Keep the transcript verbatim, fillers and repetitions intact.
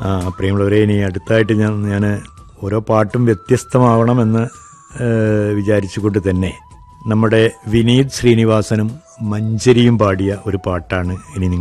ആ പ്രിയമുള്ളവരെ, ഇനി അടുത്തായിട്ട് ഞാൻ ഞാൻ ഓരോ പാട്ടും വ്യത്യസ്തമാവണമെന്ന് വിചാരിച്ചുകൊണ്ട് തന്നെ നമ്മുടെ വിനീത് ശ്രീനിവാസനും മഞ്ചരിയും പാടിയ ഒരു പാട്ടാണ് ഇനി നിങ്ങൾ